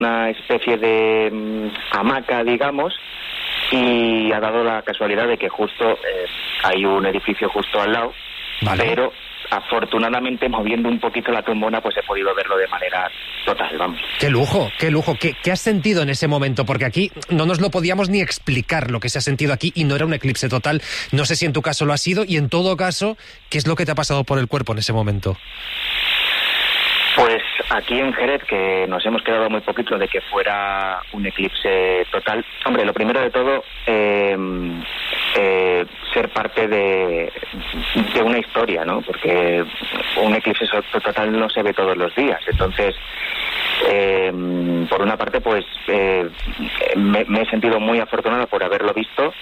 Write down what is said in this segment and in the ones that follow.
una especie de hamaca, digamos, y ha dado la casualidad de que justo hay un edificio justo al lado, vale. Pero afortunadamente moviendo un poquito la tumbona pues he podido verlo de manera total, vamos. ¡Qué lujo, qué lujo! ¿Qué has sentido en ese momento? Porque aquí no nos lo podíamos ni explicar lo que se ha sentido aquí y no era un eclipse total. No sé si en tu caso lo ha sido y en todo caso, ¿qué es lo que te ha pasado por el cuerpo en ese momento? Pues aquí en Jerez, que nos hemos quedado muy poquito de que fuera un eclipse total. Hombre, lo primero de todo, ser parte de una historia, ¿no? Porque un eclipse total no se ve todos los días. Entonces, por una parte, pues me he sentido muy afortunado por haberlo visto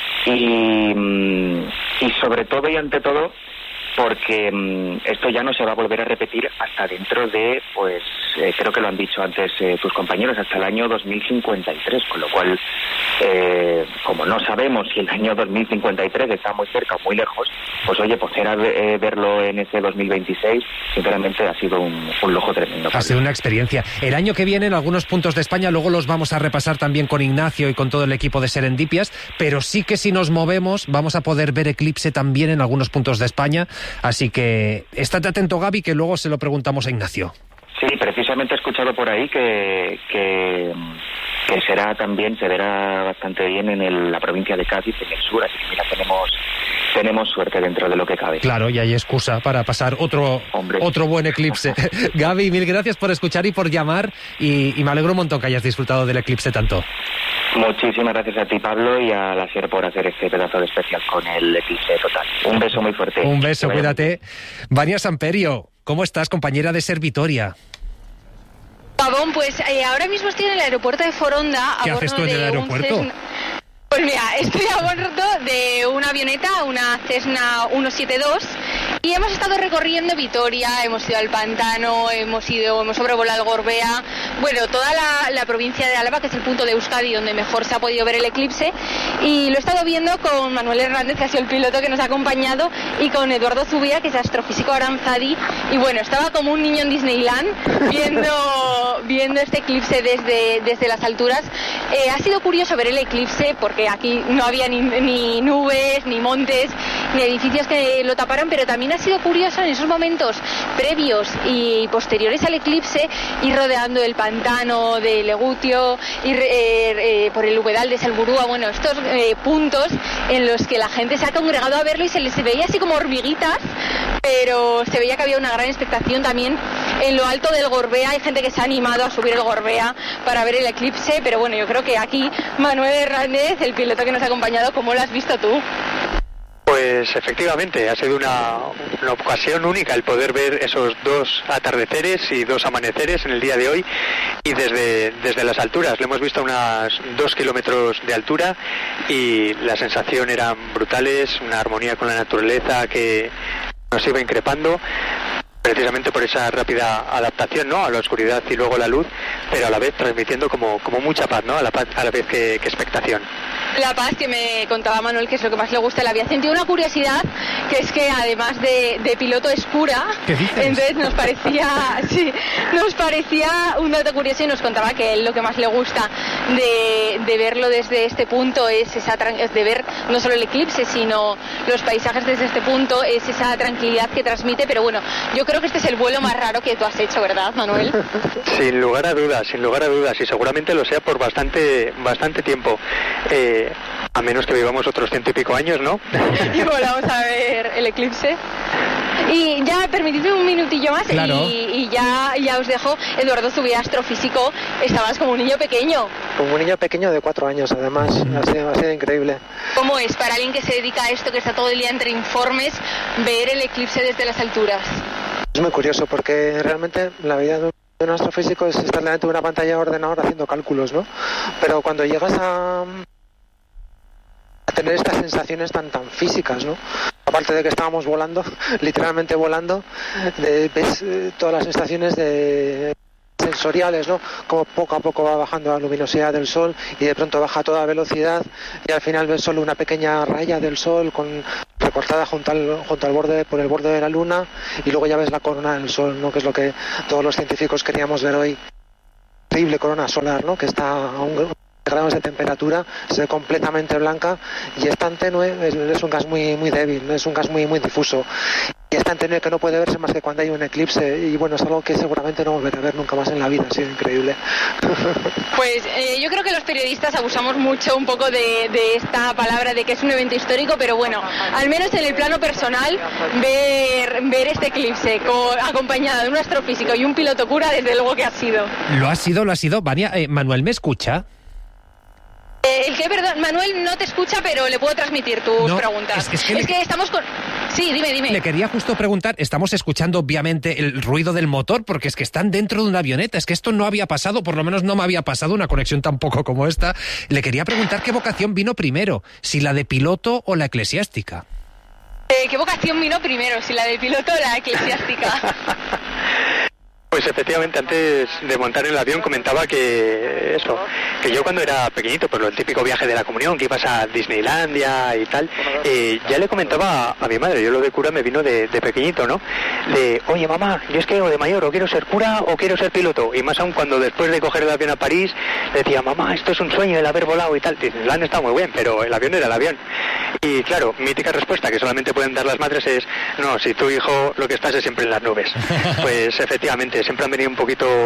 y sobre todo y ante todo, porque esto ya no se va a volver a repetir hasta dentro de, pues, creo que lo han dicho antes tus compañeros, hasta el año 2053, con lo cual, como no sabemos si el año 2053 está muy cerca o muy lejos, pues oye, pues era verlo en ese 2026, sinceramente ha sido un lujo tremendo. Ha sido una experiencia. El año que viene en algunos puntos de España, luego los vamos a repasar también con Ignacio y con todo el equipo de Serendipias, pero sí que si nos movemos vamos a poder ver eclipse también en algunos puntos de España. Así que estate atento, Gaby, que luego se lo preguntamos a Ignacio. Sí, precisamente he escuchado por ahí que será también, se verá bastante bien en la provincia de Cádiz, en el sur, así que mira, tenemos suerte dentro de lo que cabe. Claro, y hay excusa para pasar otro buen eclipse. Gaby, mil gracias por escuchar y por llamar, y me alegro un montón que hayas disfrutado del eclipse tanto. Muchísimas gracias a ti, Pablo, y a la SER por hacer este pedazo de especial con el eclipse total. Un beso muy fuerte. Un beso, cuídate. Vania Samperio, ¿cómo estás, compañera de SER Vitoria? Pabón, pues ahora mismo estoy en el aeropuerto de Foronda. ¿Qué haces tú en el aeropuerto? Pues mira, estoy a bordo de una avioneta, una Cessna 172, y hemos estado recorriendo Vitoria, hemos ido al Pantano, hemos sobrevolado Gorbea, bueno, toda la provincia de Álava, que es el punto de Euskadi donde mejor se ha podido ver el eclipse, y lo he estado viendo con Manuel Hernández, que ha sido el piloto que nos ha acompañado, y con Eduardo Zubia, que es astrofísico Aranzadi, y bueno, estaba como un niño en Disneyland viendo este eclipse desde las alturas. Ha sido curioso ver el eclipse porque aquí no había ni nubes, ni montes, ni edificios que lo taparan, pero también ha sido curioso en esos momentos previos y posteriores al eclipse ir rodeando el pantano de Legutio, ir por el humedal de Salburúa, bueno, estos puntos en los que la gente se ha congregado a verlo y se les veía así como hormiguitas, pero se veía que había una gran expectación también en lo alto del Gorbea. Hay gente que se ha animado a subir el Gorbea para ver el eclipse, pero bueno, yo creo que aquí Manuel Hernández, el piloto que nos ha acompañado, ¿cómo lo has visto tú? Pues efectivamente, ha sido una ocasión única el poder ver esos dos atardeceres y dos amaneceres en el día de hoy, y desde las alturas. Lo hemos visto a unos 2 kilómetros de altura y la sensación eran brutales, una armonía con la naturaleza que nos iba increpando, precisamente por esa rápida adaptación, ¿no?, a la oscuridad y luego la luz, pero a la vez transmitiendo como mucha paz, ¿no?, a la vez que expectación. La paz, que me contaba Manuel, que es lo que más le gusta, le había sentido una curiosidad, que es que además de piloto es cura. ¿Qué dices? Entonces nos parecía un dato curioso, y nos contaba que él lo que más le gusta de verlo desde este punto es de ver no solo el eclipse, sino los paisajes desde este punto, es esa tranquilidad que transmite. Pero bueno, yo creo que este es el vuelo más raro que tú has hecho, ¿verdad, Manuel? Sin lugar a dudas, y seguramente lo sea por bastante tiempo. A menos que vivamos otros 100 y pico años, ¿no? Y volvamos a ver el eclipse. Y ya, permitidme un minutillo más, claro. y ya os dejo. Eduardo Zubia, astrofísico, estabas como un niño pequeño. Como un niño pequeño de 4 años, además. Ha sido increíble. ¿Cómo es para alguien que se dedica a esto, que está todo el día entre informes, ver el eclipse desde las alturas? Es muy curioso, porque realmente la vida de un astrofísico es estar delante de una pantalla de ordenador haciendo cálculos, ¿no? Pero cuando llegas a tener estas sensaciones tan físicas, ¿no? Aparte de que estábamos volando, literalmente volando, ves todas las sensaciones sensoriales, ¿no? Como poco a poco va bajando la luminosidad del sol y de pronto baja a toda velocidad y al final ves solo una pequeña raya del sol recortada junto al borde, por el borde de la luna, y luego ya ves la corona del sol, ¿no?, que es lo que todos los científicos queríamos ver hoy. increíble corona solar, ¿no? Que está a 1 grados de temperatura, se ve completamente blanca y es tan tenue, es un gas muy débil, es un gas muy difuso. Y es tan tenue que no puede verse más que cuando hay un eclipse, y bueno, es algo que seguramente no volveré a ver nunca más en la vida. Ha sido increíble. Pues yo creo que los periodistas abusamos mucho un poco de esta palabra de que es un evento histórico, pero bueno, al menos en el plano personal, ver este eclipse acompañado de un astrofísico y un piloto cura, desde luego que ha sido. Lo ha sido. Vania, Manuel, ¿me escucha? Perdón, Manuel no te escucha, pero le puedo transmitir tus preguntas. Es que estamos con... Sí, dime. Le quería justo preguntar, estamos escuchando obviamente el ruido del motor, porque es que están dentro de una avioneta, es que esto no había pasado, por lo menos no me había pasado una conexión tampoco como esta. Le quería preguntar qué vocación vino primero, si la de piloto o la eclesiástica. ¿Qué vocación vino primero, si la de piloto o la eclesiástica? Pues efectivamente, antes de montar en el avión comentaba que yo cuando era pequeñito, pues lo típico viaje de la comunión, que ibas a Disneylandia y tal, ya le comentaba a mi madre, yo lo de cura me vino de pequeñito, ¿no? Oye mamá, yo es que o de mayor o quiero ser cura o quiero ser piloto, y más aún cuando después de coger el avión a París, le decía, mamá, esto es un sueño el haber volado y tal. Disneyland está muy bien, pero el avión era el avión. Y claro, mítica respuesta que solamente pueden dar las madres es, no, si tu hijo lo que estás es siempre en las nubes. Pues efectivamente, siempre han venido un poquito,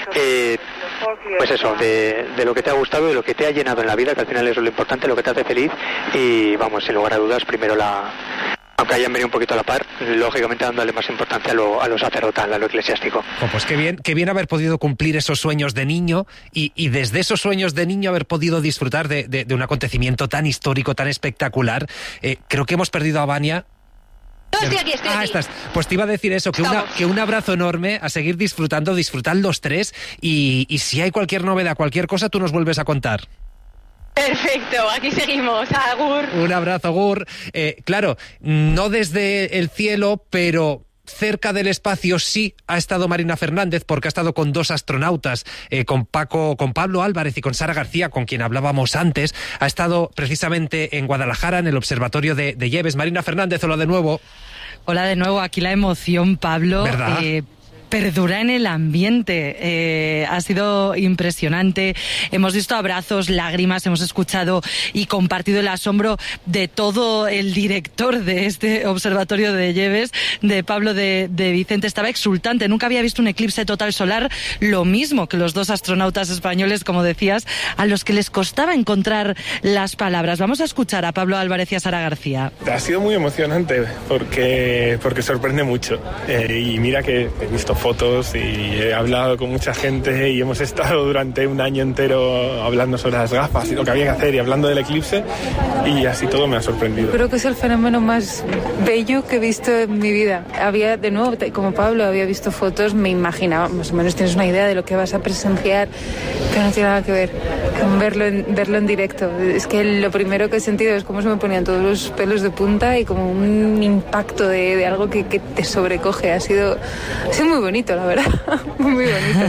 pues eso, de lo que te ha gustado, de lo que te ha llenado en la vida, que al final eso es lo importante, lo que te hace feliz, y vamos, sin lugar a dudas, primero aunque hayan venido un poquito a la par, lógicamente dándole más importancia a lo sacerdotal, a lo eclesiástico. Pues qué bien haber podido cumplir esos sueños de niño y desde esos sueños de niño haber podido disfrutar de un acontecimiento tan histórico, tan espectacular. Creo que hemos perdido a Vania. No, estoy aquí. Estás. Pues te iba a decir eso, que un abrazo enorme, a seguir disfrutando, disfrutad los tres, y si hay cualquier novedad, cualquier cosa, tú nos vuelves a contar. Perfecto, aquí seguimos, Agur. Un abrazo, Agur. Claro, no desde el cielo, pero cerca del espacio sí ha estado Marina Fernández, porque ha estado con 2 astronautas, con Pablo Álvarez y con Sara García, con quien hablábamos antes. Ha estado precisamente en Guadalajara, en el observatorio de Lleves. Marina Fernández, hola de nuevo. Hola de nuevo, aquí la emoción, Pablo. ¿Verdad? Perdura en el ambiente, ha sido impresionante, hemos visto abrazos, lágrimas, hemos escuchado y compartido el asombro de todo el director de este observatorio de Lleves, de Pablo de Vicente. Estaba exultante, nunca había visto un eclipse total solar, lo mismo que los 2 astronautas españoles, como decías, a los que les costaba encontrar las palabras. Vamos a escuchar a Pablo Álvarez y a Sara García. Ha sido muy emocionante porque sorprende mucho, y mira que he visto fotos y he hablado con mucha gente y hemos estado durante un año entero hablando sobre las gafas y lo que había que hacer y hablando del eclipse, y así todo me ha sorprendido. Creo que es el fenómeno más bello que he visto en mi vida. Había, de nuevo, como Pablo, había visto fotos, me imaginaba, más o menos tienes una idea de lo que vas a presenciar, pero no tiene nada que ver con verlo en directo. Es que lo primero que he sentido es cómo se me ponían todos los pelos de punta y como un impacto de algo que te sobrecoge. Ha sido muy bonito, la verdad. Muy bonito.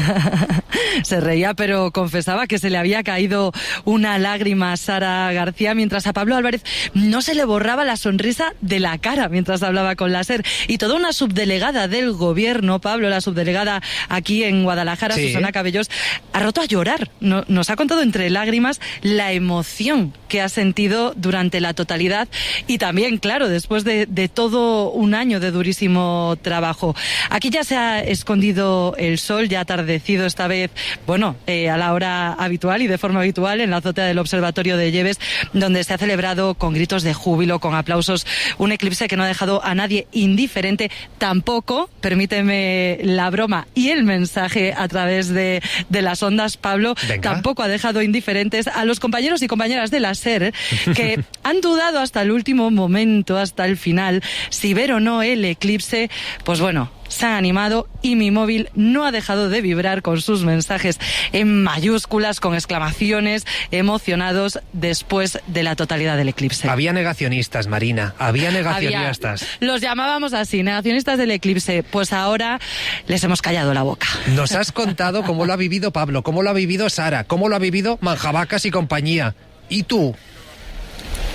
Se reía, pero confesaba que se le había caído una lágrima a Sara García, mientras a Pablo Álvarez no se le borraba la sonrisa de la cara mientras hablaba con la SER. Y toda una subdelegada del gobierno, Pablo, la subdelegada aquí en Guadalajara, sí, Susana Cabellos, ha roto a llorar. Nos ha contado entre lágrimas la emoción que ha sentido durante la totalidad y también, claro, después de todo un año de durísimo trabajo. Aquí ya se ha escondido el sol, ya ha atardecido esta vez, a la hora habitual y de forma habitual en la azotea del observatorio de Lleves, donde se ha celebrado con gritos de júbilo, con aplausos, un eclipse que no ha dejado a nadie indiferente. Tampoco, permíteme la broma y el mensaje a través de las ondas, Pablo, venga, tampoco ha dejado indiferentes a los compañeros y compañeras de la SER, que han dudado hasta el último momento, hasta el final, si ver o no el eclipse. Pues se han animado y mi móvil no ha dejado de vibrar con sus mensajes en mayúsculas, con exclamaciones, emocionados después de la totalidad del eclipse. Había negacionistas, Marina, había negacionistas. Los llamábamos así, negacionistas del eclipse. Pues ahora les hemos callado la boca. Nos has contado cómo lo ha vivido Pablo, cómo lo ha vivido Sara, cómo lo ha vivido Manjabacas y compañía. ¿Y tú?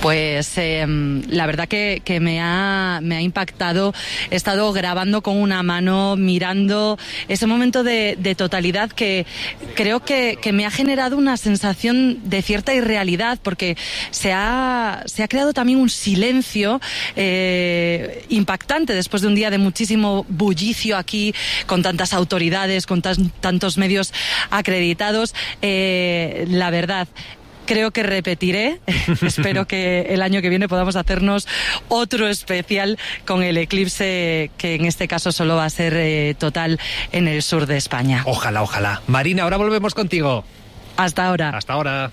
Pues la verdad que me ha impactado. He estado grabando con una mano, mirando ese momento de totalidad que creo que me ha generado una sensación de cierta irrealidad, porque se ha creado también un silencio impactante después de un día de muchísimo bullicio aquí, con tantas autoridades, con tantos medios acreditados. La verdad, creo que repetiré. Espero que el año que viene podamos hacernos otro especial con el eclipse, que en este caso solo va a ser total en el sur de España. Ojalá, ojalá. Marina, ahora volvemos contigo. Hasta ahora. Hasta ahora.